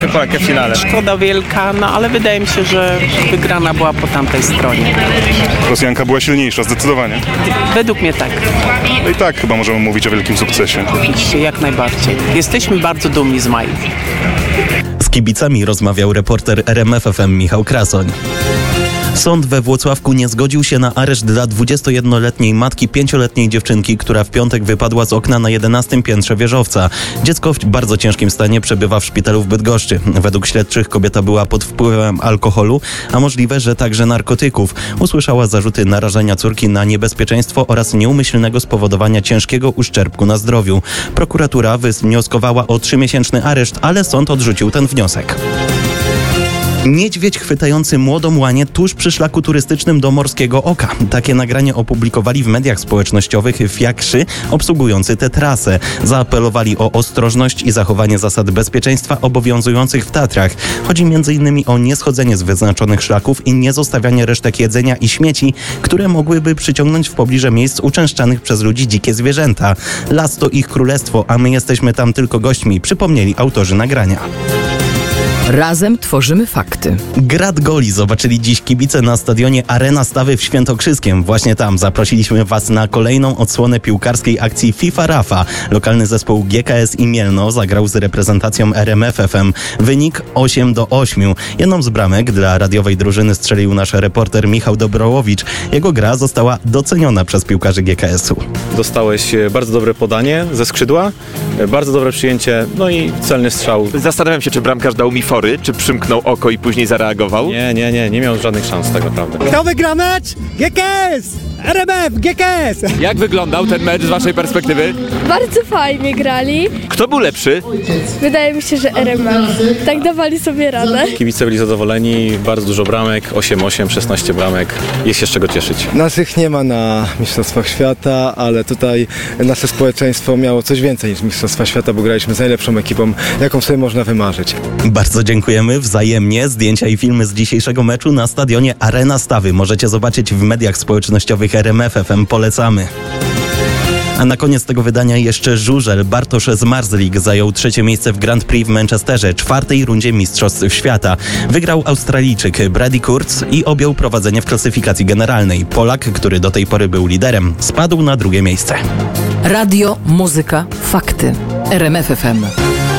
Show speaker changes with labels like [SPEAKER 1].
[SPEAKER 1] Polakę w finale.
[SPEAKER 2] Szkoda wielka, no ale wydaje mi się, że wygrana była po tamtej stronie.
[SPEAKER 3] Rosjanka była silniejsza, zdecydowanie.
[SPEAKER 2] Według mnie tak.
[SPEAKER 3] No i tak chyba możemy mówić o wielkim sukcesie.
[SPEAKER 2] Oczywiście, jak najbardziej. Jesteśmy bardzo dumni z Mai.
[SPEAKER 4] Z kibicami rozmawiał reporter RMF FM Michał Krasoń. Sąd we Włocławku nie zgodził się na areszt dla 21-letniej matki 5-letniej dziewczynki, która w piątek wypadła z okna na 11. piętrze wieżowca. Dziecko w bardzo ciężkim stanie przebywa w szpitalu w Bydgoszczy. Według śledczych kobieta była pod wpływem alkoholu, a możliwe, że także narkotyków. Usłyszała zarzuty narażenia córki na niebezpieczeństwo oraz nieumyślnego spowodowania ciężkiego uszczerbku na zdrowiu. Prokuratura wnioskowała o 3-miesięczny areszt, ale sąd odrzucił ten wniosek. Niedźwiedź chwytający młodą łanię tuż przy szlaku turystycznym do Morskiego Oka. Takie nagranie opublikowali w mediach społecznościowych fiakrzy obsługujący tę trasę. Zaapelowali o ostrożność i zachowanie zasad bezpieczeństwa obowiązujących w Tatrach. Chodzi m.in. o nieschodzenie z wyznaczonych szlaków i niezostawianie resztek jedzenia i śmieci, które mogłyby przyciągnąć w pobliże miejsc uczęszczanych przez ludzi dzikie zwierzęta. Las to ich królestwo, a my jesteśmy tam tylko gośćmi, przypomnieli autorzy nagrania.
[SPEAKER 5] Razem tworzymy fakty.
[SPEAKER 4] Grad goli zobaczyli dziś kibice na stadionie Arena Stawy w Świętokrzyskiem. Właśnie tam zaprosiliśmy Was na kolejną odsłonę piłkarskiej akcji FIFA Rafa. Lokalny zespół GKS i Mielno zagrał z reprezentacją RMF FM. Wynik 8-8. Jedną z bramek dla radiowej drużyny strzelił nasz reporter Michał Dobrołowicz. Jego gra została doceniona przez piłkarzy GKS-u.
[SPEAKER 1] Dostałeś bardzo dobre podanie ze skrzydła, bardzo dobre przyjęcie, no i celny strzał.
[SPEAKER 6] Zastanawiam się, czy bramkarz dał mi fory, czy przymknął oko i później zareagował.
[SPEAKER 1] Nie miał żadnych szans tak naprawdę.
[SPEAKER 7] Kto wygra mecz? GKS! RMF, GKS!
[SPEAKER 6] Jak wyglądał ten mecz z waszej perspektywy?
[SPEAKER 8] Bardzo fajnie grali.
[SPEAKER 6] Kto był lepszy?
[SPEAKER 8] Wydaje mi się, że RMF. Tak dawali sobie radę.
[SPEAKER 1] Kibice byli zadowoleni, bardzo dużo bramek, 8-8, 16 bramek. Jest się z czego cieszyć.
[SPEAKER 9] Naszych nie ma na Mistrzostwach Świata, ale tutaj nasze społeczeństwo miało coś więcej niż Mistrzostwa Świata, bo graliśmy z najlepszą ekipą, jaką sobie można wymarzyć.
[SPEAKER 4] Bardzo dziękujemy wzajemnie. Zdjęcia i filmy z dzisiejszego meczu na stadionie Arena Stawy możecie zobaczyć w mediach społecznościowych RMF FM. Polecamy. A na koniec tego wydania jeszcze żużel. Bartosz Zmarzlik zajął 3. miejsce w Grand Prix w Manchesterze, 4. rundzie Mistrzostw Świata. Wygrał Australijczyk Brady Kurtz i objął prowadzenie w klasyfikacji generalnej. Polak, który do tej pory był liderem, spadł na 2. miejsce.
[SPEAKER 5] Radio, muzyka, fakty. RMF FM.